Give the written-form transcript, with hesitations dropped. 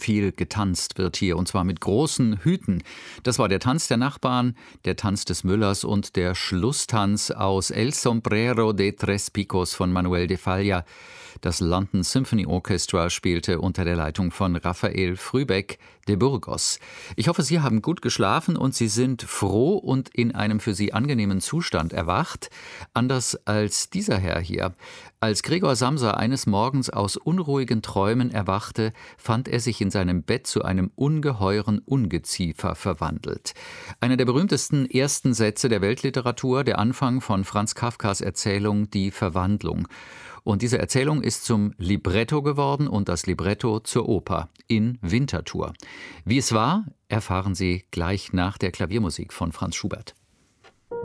Viel getanzt wird hier, und zwar mit großen Hüten. Das war der Tanz der Nachbarn, der Tanz des Müllers und der Schlusstanz aus El Sombrero de Tres Picos von Manuel de Falla. Das London Symphony Orchestra spielte unter der Leitung von Raphael Frühbeck de Burgos. Ich hoffe, Sie haben gut geschlafen und Sie sind froh und in einem für Sie angenehmen Zustand erwacht. Anders als dieser Herr hier. Als Gregor Samsa eines Morgens aus unruhigen Träumen erwachte, fand er sich in seinem Bett zu einem ungeheuren Ungeziefer verwandelt. Einer der berühmtesten ersten Sätze der Weltliteratur, der Anfang von Franz Kafkas Erzählung Die Verwandlung. Und diese Erzählung ist zum Libretto geworden und das Libretto zur Oper in Winterthur. Wie es war, erfahren Sie gleich nach der Klaviermusik von Franz Schubert.